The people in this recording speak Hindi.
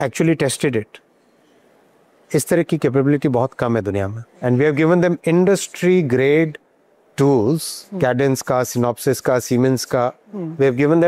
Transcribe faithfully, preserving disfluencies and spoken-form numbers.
actually tested it. इस तरह की कैपेबिलिटी बहुत कम है दुनिया में, and we have given them industry grade tools, Cadence का, सिनॉप्सिस का, सीमेंस का, वी हैव गिवन